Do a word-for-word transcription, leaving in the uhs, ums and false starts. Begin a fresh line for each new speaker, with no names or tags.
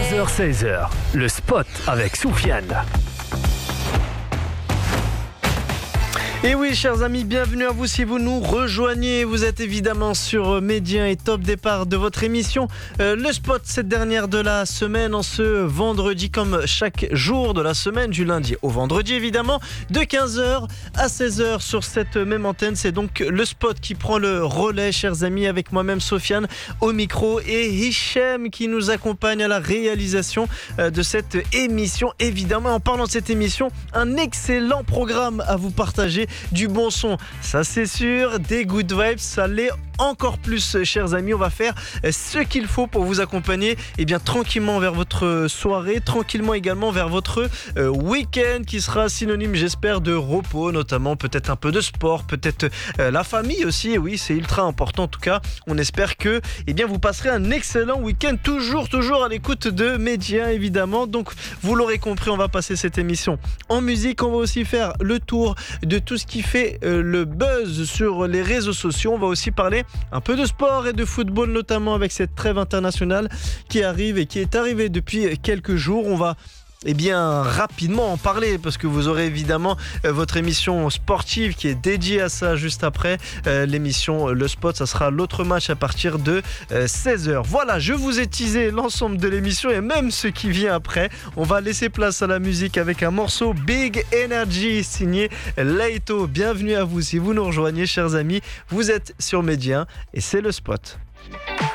onze heures seize heures, le spot avec Soufiane.
Et oui, chers amis, bienvenue à vous si vous nous rejoignez. Vous êtes évidemment sur Média et top départ de votre émission. Euh, le spot, cette dernière de la semaine, en ce vendredi, comme chaque jour de la semaine, du lundi au vendredi évidemment, de quinze heures à seize heures sur cette même antenne. C'est donc le spot qui prend le relais, chers amis, avec moi-même Sofiane au micro et Hichem qui nous accompagne à la réalisation euh, de cette émission. Évidemment, en parlant de cette émission, un excellent programme à vous partager. Du bon son, ça c'est sûr, des good vibes, ça l'est encore plus, chers amis. On va faire ce qu'il faut pour vous accompagner eh bien, tranquillement vers votre soirée, tranquillement également vers votre euh, week-end qui sera synonyme, j'espère, de repos, notamment peut-être un peu de sport, peut-être euh, la famille aussi. Et oui, c'est ultra important. En tout cas, on espère que eh bien, vous passerez un excellent week-end, toujours, toujours à l'écoute de Média, évidemment. Donc, vous l'aurez compris, on va passer cette émission en musique. On va aussi faire le tour de tout ce qui fait euh, le buzz sur les réseaux sociaux. On va aussi parler un peu de sport et de football, notamment avec cette trêve internationale qui arrive et qui est arrivée depuis quelques jours. On va Eh bien, rapidement en parler parce que vous aurez évidemment euh, votre émission sportive qui est dédiée à ça juste après euh, l'émission euh, Le Spot. Ça sera l'autre match à partir de euh, seize heures. Voilà, je vous ai teasé l'ensemble de l'émission et même ce qui vient après. On va laisser place à la musique avec un morceau Big Energy signé Leito. Bienvenue à vous si vous nous rejoignez, chers amis. Vous êtes sur Média et c'est Le Spot.